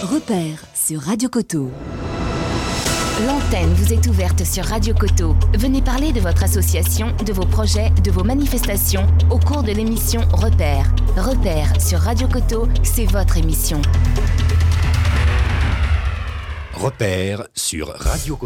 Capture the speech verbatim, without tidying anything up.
Repère sur Radio Coteau. L'antenne vous est ouverte sur Radio Coteau. Venez parler de votre association, de vos projets, de vos manifestations au cours de l'émission Repère. Repère sur Radio Coteau, c'est votre émission. Repère sur Radio Coteau.